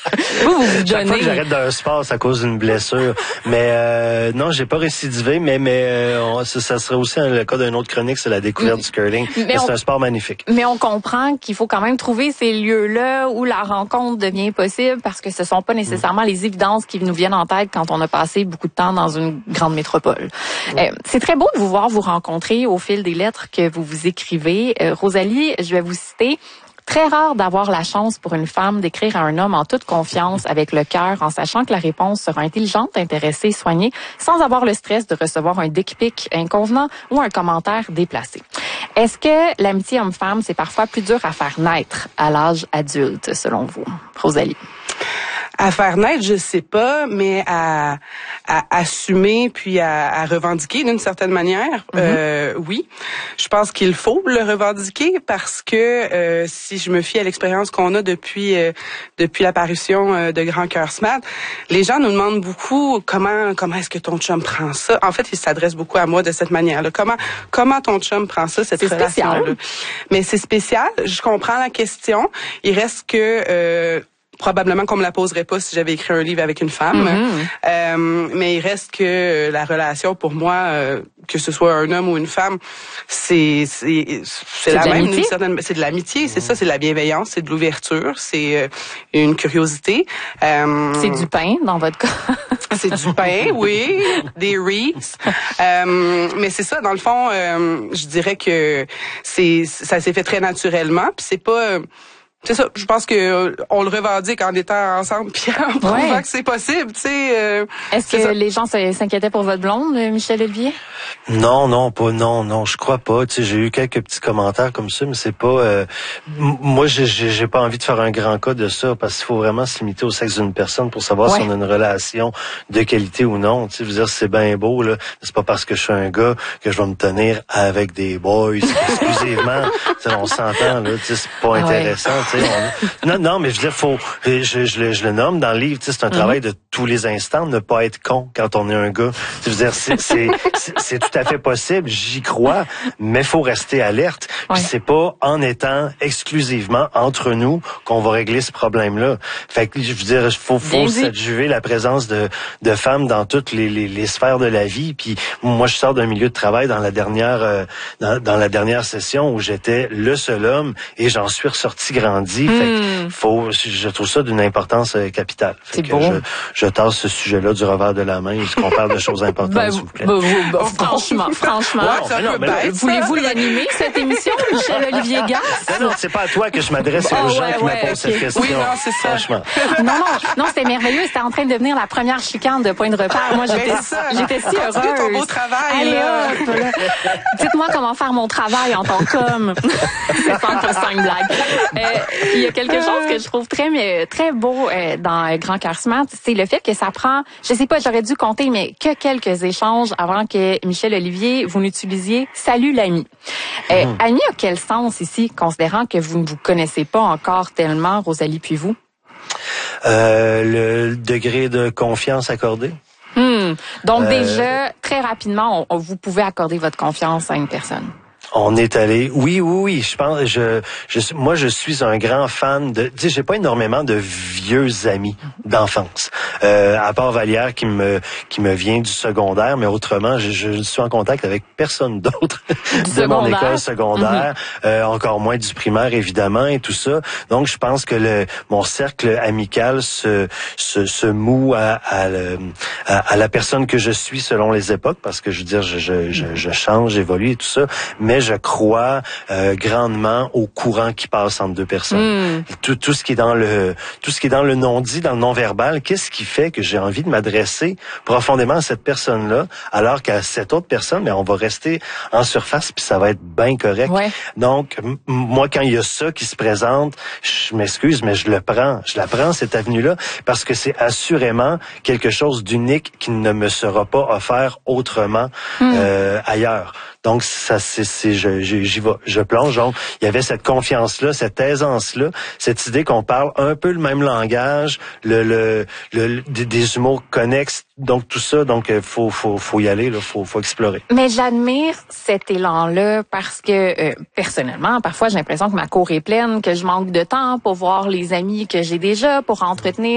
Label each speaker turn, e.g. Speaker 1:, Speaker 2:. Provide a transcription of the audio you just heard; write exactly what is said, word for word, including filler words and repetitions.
Speaker 1: vous, vous vous
Speaker 2: Chaque
Speaker 1: donnez...
Speaker 2: fois que j'arrête d'un sport, c'est à cause d'une blessure. Mais euh, non, j'ai pas récidivé, mais mais euh, on, ça, ça serait aussi le cas d'une autre chronique, c'est la découverte du curling. Mais mais on, c'est un sport magnifique.
Speaker 1: Mais on comprend qu'il faut quand même trouver ces lieux-là où la rencontre devient possible, parce que ce sont pas nécessairement mmh. les évidences qui nous viennent en tête quand on a passé beaucoup de temps dans une grande métropole. Mmh. Euh, c'est très beau de vous voir vous rencontrer au fil des lettres que vous vous écrivez. Euh, Rosalie, je vais vous citer. Très rare d'avoir la chance pour une femme d'écrire à un homme en toute confiance, avec le cœur, en sachant que la réponse sera intelligente, intéressée, soignée, sans avoir le stress de recevoir un dick pic inconvenant ou un commentaire déplacé. Est-ce que l'amitié homme-femme, c'est parfois plus dur à faire naître à l'âge adulte, selon vous, Rosalie?
Speaker 3: À faire naître, je sais pas, mais à, à assumer puis à, à revendiquer d'une certaine manière, mm-hmm. euh, oui. Je pense qu'il faut le revendiquer parce que euh, si je me fie à l'expérience qu'on a depuis euh, depuis l'apparition euh, de Grand Cœur Smart, les gens nous demandent beaucoup comment comment est-ce que ton chum prend ça. En fait, ils s'adressent beaucoup à moi de cette manière-là. Comment comment ton chum prend ça, cette relation-là. Mais c'est spécial. Je comprends la question. Il reste que euh, probablement qu'on me la poserait pas si j'avais écrit un livre avec une femme. Mm-hmm. Euh, mais il reste que la relation, pour moi, euh, que ce soit un homme ou une femme, c'est c'est c'est la même. Une certaine, c'est de l'amitié, mm-hmm. c'est ça, c'est de la bienveillance, c'est de l'ouverture, c'est euh, une curiosité. Euh,
Speaker 1: c'est du pain dans votre cas.
Speaker 3: C'est du pain, oui, des Reeds. Euh, mais c'est ça, dans le fond, euh, je dirais que c'est ça s'est fait très naturellement, puis c'est pas euh, c'est ça, je pense que euh, on le revendique en étant ensemble puis en prouvant ouais. que c'est possible, tu sais. Euh,
Speaker 1: Est-ce que ça. Les gens s'inquiétaient pour votre blonde, Michel Olivier?
Speaker 2: Non, non, pas non, non, je crois pas. Tu sais, j'ai eu quelques petits commentaires comme ça, mais c'est pas. Euh, moi, j'ai, j'ai pas envie de faire un grand cas de ça parce qu'il faut vraiment se limiter au sexe d'une personne pour savoir ouais. si on a une relation de qualité ou non. Tu sais, je veux dire, c'est bien beau là. C'est pas parce que je suis un gars que je vais me tenir avec des boys exclusivement. On s'entend là. Tu sais, c'est pas intéressant. Ouais. On... Non, non, mais je veux dire, faut, je, je, je, le, je le nomme dans le livre, c'est un mm-hmm. travail de tous les instants, ne pas être con quand on est un gars. Je veux dire, c'est, c'est, c'est, c'est tout à fait possible, j'y crois, mais faut rester alerte. Ouais. Puis c'est pas en étant exclusivement entre nous qu'on va régler ce problème-là. Fait que, je veux dire, faut, faut s'adjuver la présence de, de femmes dans toutes les, les, les sphères de la vie. Puis moi, je sors d'un milieu de travail dans la dernière, euh, dans, dans la dernière session où j'étais le seul homme et j'en suis ressorti grandi. Dit, mm. fait faut, je trouve ça d'une importance euh, capitale.
Speaker 1: C'est beau.
Speaker 2: Je, je tasse ce sujet-là du revers de la main, puisqu'on parle de choses importantes,
Speaker 1: ben,
Speaker 2: s'il vous plaît.
Speaker 1: Ben, ben, ben, franchement, franchement.
Speaker 2: Ouais, non, non,
Speaker 1: voulez-vous l'animer, cette émission, Michel-Olivier Gasse?
Speaker 2: Non, non, c'est pas à toi que je m'adresse, c'est aux oh, gens ouais, qui ouais, me posent okay. cette question.
Speaker 3: Oui, non, c'est ça.
Speaker 2: Franchement.
Speaker 1: Non, non, non, c'était merveilleux. C'était en train de devenir la première chicane de Point de repère. Moi, j'étais, j'étais si heureuse.
Speaker 3: Continue ton beau travail,
Speaker 1: Allez,
Speaker 3: là.
Speaker 1: Hop, là. Dites-moi comment faire mon travail en tant qu'homme. C'est cent pour cent une blague. Euh, il y a quelque chose que je trouve très très beau euh, dans Grand Cœur Smart, c'est le fait que ça prend, je sais pas, j'aurais dû compter, mais que quelques échanges avant que Michel Olivier, vous n'utilisiez « Salut l'ami ». Euh, mmh. Ami a quel sens ici, considérant que vous ne vous connaissez pas encore tellement, Rosalie puis vous?
Speaker 2: Euh, le degré de confiance accordé.
Speaker 1: Mmh. Donc euh... déjà, très rapidement, on, on, vous pouvez accorder votre confiance à une personne.
Speaker 2: On est allé, oui, oui, oui. Je pense, je, je, moi, je suis un grand fan de. Tu sais, j'ai pas énormément de vieux amis d'enfance, euh, à part Vallière qui me, qui me vient du secondaire, mais autrement, je, je suis en contact avec personne d'autre de secondaire. Mon école secondaire, mm-hmm. euh, encore moins du primaire évidemment et tout ça. Donc, je pense que le, mon cercle amical se, se, se moue à, à, à, à la personne que je suis selon les époques, parce que je veux dire, je, je, je, je change, j'évolue et tout ça, mais je crois euh, grandement au courant qui passe entre deux personnes. Mm. Tout, tout ce qui est dans le, tout ce qui est dans le non-dit, dans le non-verbal, qu'est-ce qui fait que j'ai envie de m'adresser profondément à cette personne-là, alors qu'à cette autre personne, mais on va rester en surface puis ça va être bien correct.
Speaker 1: Ouais.
Speaker 2: Donc, m- moi, quand il y a ça qui se présente, je m'excuse, mais je le prends. Je la prends, cette avenue-là, parce que c'est assurément quelque chose d'unique qui ne me sera pas offert autrement mm. euh, ailleurs. Donc, ça, c'est, c'est je, je, j'y vais, je plonge. Donc, il y avait cette confiance-là, cette aisance-là, cette idée qu'on parle un peu le même langage, le, le, le des, des humours connexes, donc tout ça. Donc, faut, faut, faut y aller, là, faut, faut explorer.
Speaker 1: Mais j'admire cet élan-là parce que euh, personnellement, parfois, j'ai l'impression que ma cour est pleine, que je manque de temps pour voir les amis que j'ai déjà, pour entretenir